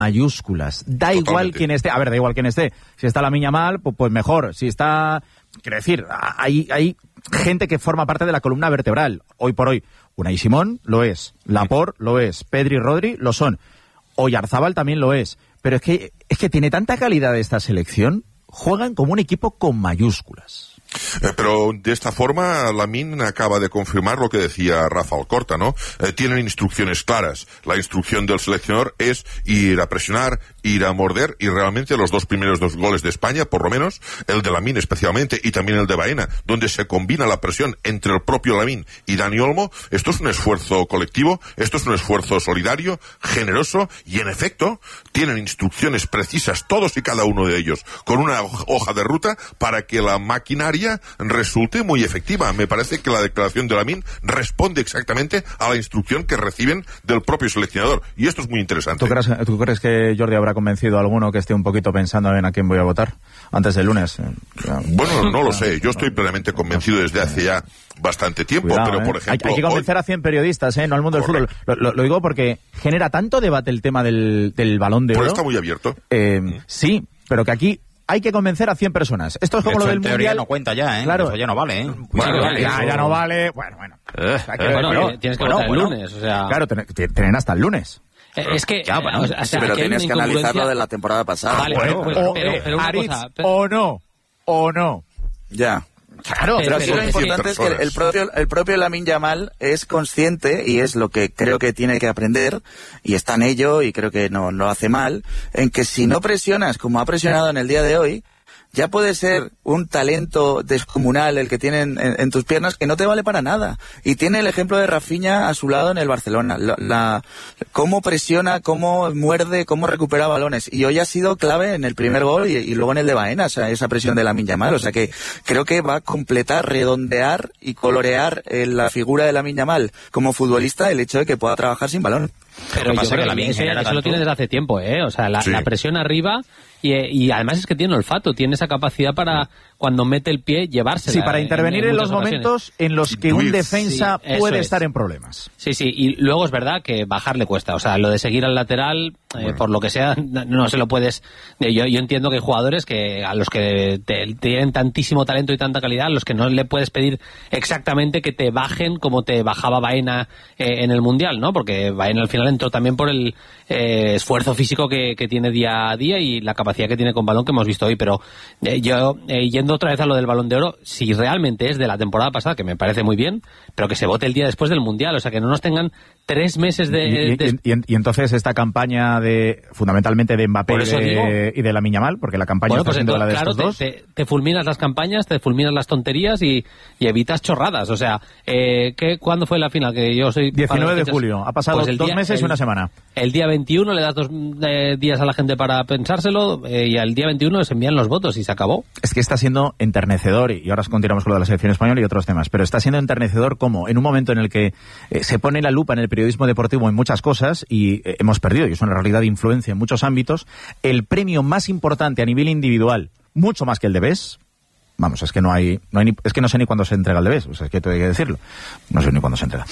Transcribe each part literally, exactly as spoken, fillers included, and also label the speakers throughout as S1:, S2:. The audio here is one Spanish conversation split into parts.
S1: mayúsculas. Da
S2: Totalmente.
S1: igual quién esté. A ver, da igual quién esté. Si está Lamine Yamal, pues, pues mejor. Si está... Quiero decir, hay, hay gente que forma parte de la columna vertebral. Hoy por hoy, Unai Simón lo es. Laporte lo es. Pedri y Rodri lo son. Oyarzabal también lo es. Pero es que, es que tiene tanta calidad esta selección. Juegan como un equipo con mayúsculas.
S2: Eh, pero de esta forma Lamine acaba de confirmar lo que decía Rafa Alcorta, ¿no? Eh, tienen instrucciones claras. La instrucción del seleccionador es ir a presionar, ir a morder, y realmente los dos primeros dos goles de España, por lo menos, el de Lamine especialmente y también el de Baena, donde se combina la presión entre el propio Lamine y Dani Olmo, esto es un esfuerzo colectivo, esto es un esfuerzo solidario, generoso, y en efecto tienen instrucciones precisas todos y cada uno de ellos, con una hoja de ruta para que la maquinaria resulte muy efectiva. Me parece que la declaración de Lamine responde exactamente a la instrucción que reciben del propio seleccionador, y esto es muy interesante.
S1: ¿Tú crees, ¿tú crees que Jordi habrá convencido a alguno que esté un poquito pensando en a quién voy a votar antes del lunes?
S2: Bueno, no lo sé. Yo estoy plenamente convencido desde hace ya bastante tiempo. Cuidado, pero, por ejemplo...
S1: Hay, hay que convencer hoy... a cien periodistas, ¿eh? No al mundo Correcto. del fútbol. Lo, lo, lo digo porque genera tanto debate el tema del, del Balón de Oro.
S2: Pero está muy abierto.
S1: Eh, mm. Sí, pero que aquí... Hay que convencer a cien personas. Esto es como
S3: Esto
S1: lo del
S3: en teoría
S1: mundial.
S3: No cuenta ya, ¿eh?
S1: Claro.
S3: Eso ya no vale, ¿eh?
S1: Bueno,
S3: ya,
S1: vale, ya, ya no vale. Bueno, bueno.
S3: Eh,
S1: o sea,
S3: eh, bueno,
S1: bueno,
S4: tienes que
S1: bueno,
S4: votar el
S1: bueno.
S4: lunes, o sea...
S1: Claro, tienen hasta el lunes.
S4: Es que...
S3: Ya, bueno,
S4: o sea,
S5: sí, pero tienes que analizarlo de la temporada pasada.
S4: Vale,
S1: bueno,
S4: pues,
S1: o,
S4: pero,
S1: eh,
S4: pero una
S1: Aritz,
S4: cosa... Pero...
S1: o no, o no.
S5: Ya.
S1: Claro,
S5: pero, pero aquí lo importante es que el propio, el propio Lamine Yamal es consciente, y es lo que creo que tiene que aprender, y está en ello, y creo que no, no lo hace mal, en que si no presionas como ha presionado en el día de hoy, ya puede ser un talento descomunal el que tienen en, en tus piernas que no te vale para nada. Y tiene el ejemplo de Rafinha a su lado en el Barcelona. La, la, cómo presiona, cómo muerde, cómo recupera balones. Y hoy ha sido clave en el primer gol y, y luego en el de Baena, o sea, esa presión de Lamine Yamal. O sea que creo que va a completar, redondear y colorear eh, la figura de Lamine Yamal como futbolista el hecho de que pueda trabajar sin balón.
S4: Pero yo creo que eso, eso lo tiene desde hace tiempo, ¿eh? O sea, la, sí. la presión arriba... Y, y además es que tiene olfato, tiene esa capacidad para, cuando mete el pie, llevársela.
S1: Sí, para intervenir en, en, en los ocasiones. momentos en los que un defensa sí, puede es. estar en problemas.
S4: Sí, sí, y luego es verdad que bajar le cuesta. O sea, lo de seguir al lateral, eh, bueno. por lo que sea, no se lo puedes... Yo, yo entiendo que hay jugadores que a los que te, tienen tantísimo talento y tanta calidad, a los que no le puedes pedir exactamente que te bajen como te bajaba Baena eh, en el Mundial, ¿no? Porque Baena al final entró también por el eh, esfuerzo físico que, que tiene día a día y la capacidad que tiene con balón que hemos visto hoy, pero eh, yo, eh, yendo otra vez a lo del Balón de Oro, si realmente es de la temporada pasada, que me parece muy bien, pero que se vote el día después del Mundial, o sea, que no nos tengan tres meses de...
S1: Y, y,
S4: de...
S1: y, y, y entonces esta campaña de, fundamentalmente de Mbappé y de, y de Lamine Yamal, porque la campaña
S4: bueno,
S1: está
S4: pues
S1: siendo
S4: entonces,
S1: la de
S4: claro,
S1: estos
S4: te,
S1: dos.
S4: Te, te fulminas las campañas, te fulminas las tonterías y, y evitas chorradas, o sea, eh, ¿qué, ¿cuándo fue la final? Que yo soy
S1: diecinueve de julio, ha pasado pues dos día, meses
S4: el,
S1: y una semana.
S4: El día veintiuno le das dos eh, días a la gente para pensárselo eh, y al día veintiuno se envían los votos y se acabó.
S1: Es que está siendo enternecedor, y ahora continuamos con lo de la selección española y otros temas, pero está siendo enternecedor como en un momento en el que eh, se pone la lupa en el periodismo deportivo en muchas cosas y eh, hemos perdido, y es una realidad de influencia en muchos ámbitos, el premio más importante a nivel individual, mucho más que el de Best, vamos, es que no hay, no hay ni, es que no sé ni cuándo se entrega el de Best, o sea, es que tengo que decirlo, no sé ni cuándo se entrega,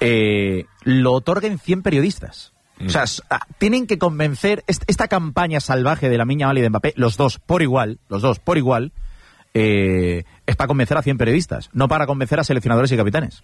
S1: eh, lo otorguen cien periodistas. O sea, tienen que convencer esta campaña salvaje de Lamine Yamal y de Mbappé, los dos por igual, los dos por igual, eh, es para convencer a cien periodistas, no para convencer a seleccionadores y capitanes.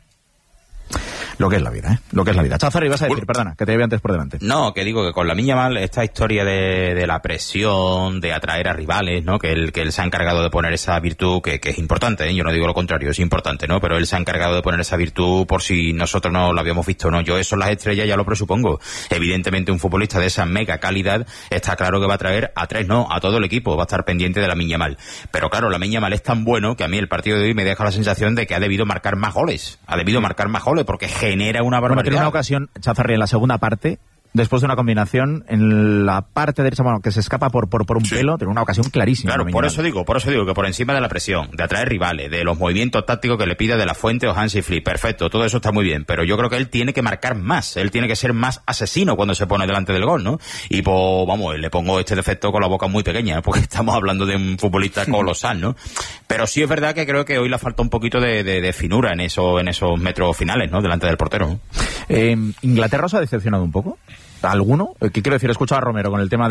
S1: Lo que es la vida, ¿eh? Lo que es la vida. Chazarri, vas a decir, perdona, que te lleve antes por delante.
S3: No, que digo que con Lamine Yamal, esta historia de, de la presión, de atraer a rivales, ¿no? Que él, que él se ha encargado de poner esa virtud, que, que es importante, ¿eh? Yo no digo lo contrario, es importante, ¿no? Pero él se ha encargado de poner esa virtud por si nosotros no lo habíamos visto, ¿no? Yo eso en las estrellas ya lo presupongo. Evidentemente un futbolista de esa mega calidad está claro que va a traer a tres, no, a todo el equipo, va a estar pendiente de Lamine Yamal. Pero claro, Lamine Yamal es tan bueno que a mí el partido de hoy me deja la sensación de que ha debido marcar más goles. Ha debido marcar más goles porque genera una barbaridad.
S1: Bueno, tiene una ocasión, Chazarri, en la segunda parte, después de una combinación en la parte derecha, bueno, que se escapa por por, por un sí. pelo, tiene una ocasión clarísima.
S3: Claro, por eso digo, por eso digo que por encima de la presión, de atraer rivales, de los movimientos tácticos que le pide De La Fuente o Hansi Flick, perfecto, todo eso está muy bien, pero yo creo que él tiene que marcar más, él tiene que ser más asesino cuando se pone delante del gol, ¿no? Y pues, vamos, le pongo este defecto con la boca muy pequeña, ¿eh? Porque estamos hablando de un futbolista colosal, ¿no? Pero sí es verdad que creo que hoy le falta un poquito de, de, de finura en eso, en esos metros finales, ¿no? Delante del portero, ¿no?
S1: Eh, ¿Inglaterra os ha decepcionado un poco? ¿Alguno? ¿Qué quiero decir? He escuchado a Romero con el tema